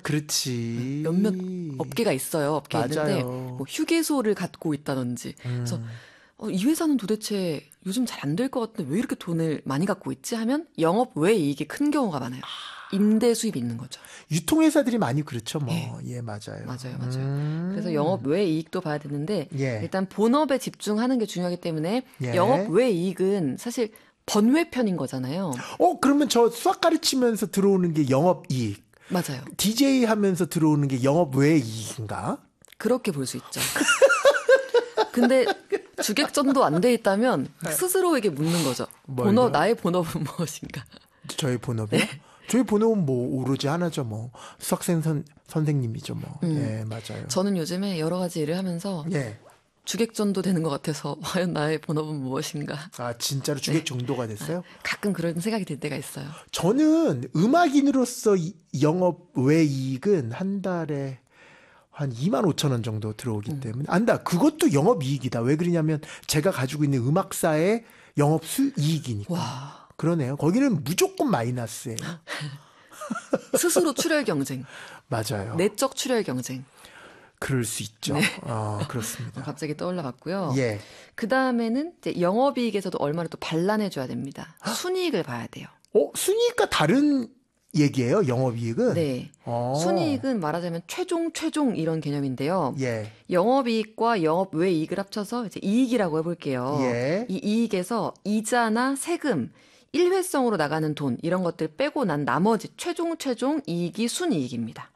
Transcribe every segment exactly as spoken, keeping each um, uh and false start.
그렇지. 몇몇 업계가 있어요. 업계에 있는데 뭐 휴게소를 갖고 있다든지. 음. 그래서 어, 이 회사는 도대체 요즘 잘 안 될 것 같은데 왜 이렇게 돈을 많이 갖고 있지 하면 영업 외 이익이 큰 경우가 많아요. 임대 수입이 있는 거죠. 유통회사들이 많이 그렇죠. 뭐. 예, 예 맞아요. 맞아요. 맞아요. 음. 그래서 영업 외 이익도 봐야 되는데 예. 일단 본업에 집중하는 게 중요하기 때문에 예. 영업 외 이익은 사실 번외편인 거잖아요. 어 그러면 저 수학 가르치면서 들어오는 게 영업이익. 맞아요. 디제이 하면서 들어오는 게 영업 외 이익인가? 그렇게 볼 수 있죠. 근데 주객전도 안 돼 있다면 스스로에게 묻는 거죠. 본업, 나의 본업은 무엇인가? 저의 본업이요? 네? 저희 본업은 뭐 오로지 하나죠. 뭐 수학생 선, 선생님이죠. 뭐. 음. 예, 맞아요. 저는 요즘에 여러 가지 일을 하면서 예. 주객전도 되는 것 같아서 과연 나의 본업은 무엇인가? 아 진짜로 주객 정도가 됐어요? 네. 가끔 그런 생각이 들 때가 있어요. 저는 음악인으로서 영업 외 이익은 한 달에 한 이만 오천 원 정도 들어오기 음. 때문에 안다. 그것도 영업이익이다. 왜 그러냐면 제가 가지고 있는 음악사의 영업 수이익이니까. 와. 그러네요. 거기는 무조건 마이너스예요. 스스로 출혈 경쟁. 맞아요. 내적 출혈 경쟁. 그럴 수 있죠. 네. 어, 그렇습니다. 갑자기 떠올라봤고요. 예. 그 다음에는 이제 영업이익에서도 얼마를 또 반환해줘야 됩니다. 순이익을 봐야 돼요. 어, 순이익과 다른 얘기예요, 영업이익은? 네. 어. 순이익은 말하자면 최종, 최종 이런 개념인데요. 예. 영업이익과 영업 외 이익을 합쳐서 이제 이익이라고 해볼게요. 예. 이 이익에서 이자나 세금, 일회성으로 나가는 돈 이런 것들 빼고 난 나머지 최종, 최종 이익이 순이익입니다.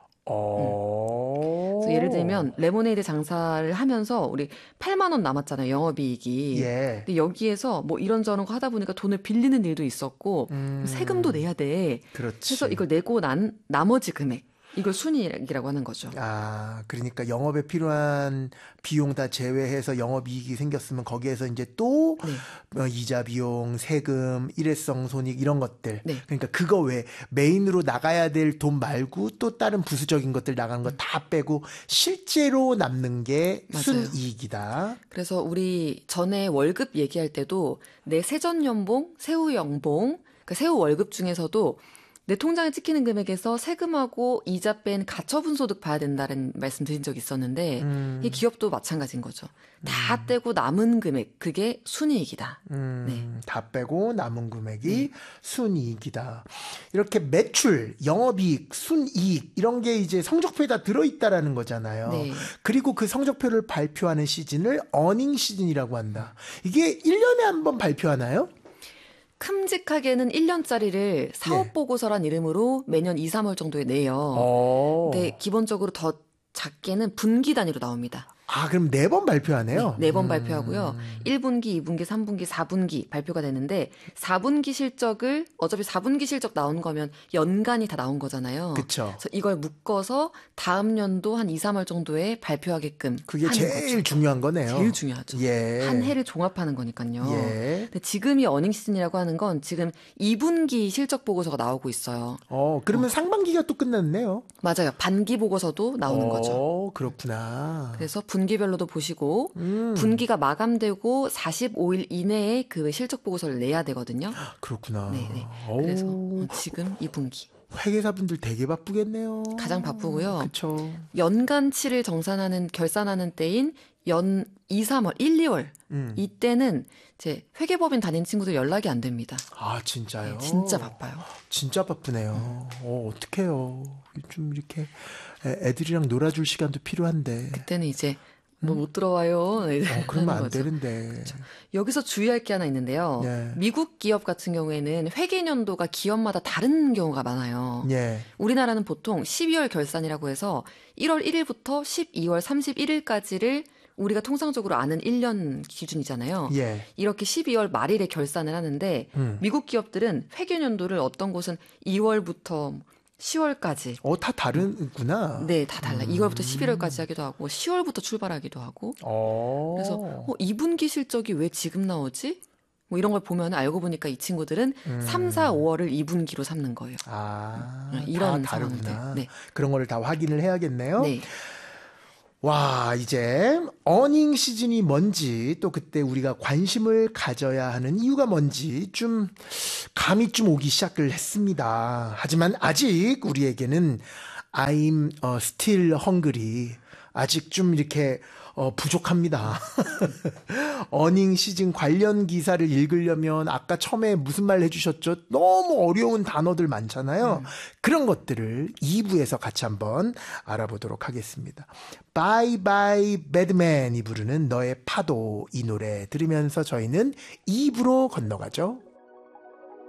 어. 음. 그래서 예를 들면 레모네이드 장사를 하면서 우리 팔만 원 남았잖아요. 영업이익이. 예. 근데 여기에서 뭐 이런저런 거 하다 보니까 돈을 빌리는 일도 있었고 음. 세금도 내야 돼. 그렇지. 그래서 이걸 내고 난 나머지 금액. 이걸 순이익이라고 하는 거죠. 아, 그러니까 영업에 필요한 비용 다 제외해서 영업이익이 생겼으면 거기에서 이제 또 네. 이자 비용, 세금, 일회성 손익 이런 것들. 네. 그러니까 그거 외에 메인으로 나가야 될 돈 말고 또 다른 부수적인 것들 나가는 거 다 빼고 실제로 남는 게 맞아요. 순이익이다. 그래서 우리 전에 월급 얘기할 때도 내 세전 연봉, 세후 연봉, 그 세후 월급 중에서도 내 통장에 찍히는 금액에서 세금하고 이자 뺀 가처분 소득 봐야 된다는 말씀 드린 적이 있었는데 음. 이 기업도 마찬가지인 거죠. 다 음. 떼고 남은 금액 그게 순이익이다. 음. 네. 다 빼고 남은 금액이 네. 순이익이다. 이렇게 매출, 영업이익, 순이익 이런 게 이제 성적표에 다 들어있다라는 거잖아요. 네. 그리고 그 성적표를 발표하는 시즌을 어닝 시즌이라고 한다. 이게 일 년에 한 번 발표하나요? 큼직하게는 일 년짜리를 사업보고서란 네. 이름으로 매년 이, 삼월 정도에 내요. 오. 근데 기본적으로 더 작게는 분기 단위로 나옵니다. 아, 그럼 네 번 발표하네요? 네, 네 번 음. 발표하고요. 일 분기, 이 분기, 삼 분기, 사 분기 발표가 되는데 사 분기 실적을 어차피 사 분기 실적 나온 거면 연간이 다 나온 거잖아요. 그렇죠. 그래서 이걸 묶어서 다음 연도 한 이, 삼월 정도에 발표하게끔 그게 하는 제일 거죠. 중요한 거네요. 제일 중요하죠. 예. 한 해를 종합하는 거니까요. 예. 근데 지금이 어닝 시즌이라고 하는 건 지금 이 분기 실적 보고서가 나오고 있어요. 어, 그러면 어. 상반기가 또 끝났네요. 맞아요. 반기 보고서도 나오는 어, 거죠. 그렇구나. 그래서 분기별로도 보시고 음. 분기가 마감되고 사십오 일 이내에 그 실적 보고서를 내야 되거든요. 그렇구나. 네네. 그래서 지금 이 분기. 회계사분들 되게 바쁘겠네요. 가장 바쁘고요. 그렇죠. 연간치를 정산하는 결산하는 때인 연 이, 삼월, 일, 이월 음. 이때는 제 회계법인 다닌 친구들 연락이 안 됩니다. 아 진짜요? 네, 진짜 바빠요. 진짜 바쁘네요. 음. 어 어떡해요. 좀 이렇게 애들이랑 놀아줄 시간도 필요한데. 그때는 이제 뭐 못 들어와요. 어, 그러면 안 거죠. 되는데. 그렇죠. 여기서 주의할 게 하나 있는데요. 네. 미국 기업 같은 경우에는 회계년도가 기업마다 다른 경우가 많아요. 네. 우리나라는 보통 십이월 결산이라고 해서 일월 일일부터 십이월 삼십일일까지를 우리가 통상적으로 아는 일 년 기준이잖아요. 예. 이렇게 십이월 말일에 결산을 하는데 음. 미국 기업들은 회계년도를 어떤 곳은 이월부터 시월까지. 어, 다 다르구나. 네, 다 달라. 음. 이월부터 십일월까지 하기도 하고 시월부터 출발하기도 하고. 오. 그래서 어, 이 분기 실적이 왜 지금 나오지? 뭐 이런 걸 보면 알고 보니까 이 친구들은 음. 삼, 사, 오월을 이 분기로 삼는 거예요. 아, 이런 다 다르구나. 네. 그런 걸 다 확인을 해야겠네요. 네. 와, 이제 어닝 시즌이 뭔지 또 그때 우리가 관심을 가져야 하는 이유가 뭔지 좀 감이 좀 오기 시작을 했습니다. 하지만 아직 우리에게는 I'm uh, still hungry. 아직 좀 이렇게 어, 부족합니다. 어닝 시즌 관련 기사를 읽으려면 아까 처음에 무슨 말 해주셨죠? 너무 어려운 단어들 많잖아요. 음. 그런 것들을 이 부에서 같이 한번 알아보도록 하겠습니다. Bye Bye Badman이 부르는 너의 파도 이 노래 들으면서 저희는 이 부로 건너가죠.